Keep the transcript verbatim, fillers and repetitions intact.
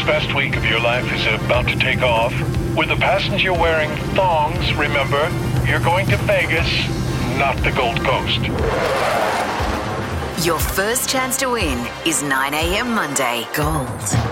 best week of your life is about to take off. With a passenger wearing thongs, remember, you're going to Vegas, not the Gold Coast. Your first chance to win is nine a.m. Monday. Gold.